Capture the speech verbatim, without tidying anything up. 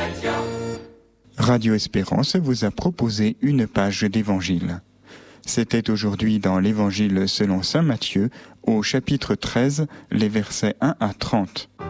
Radio Espérance vous a proposé une page d'Évangile. C'était aujourd'hui dans l'Évangile selon saint Matthieu, au chapitre treize, les versets un à trente.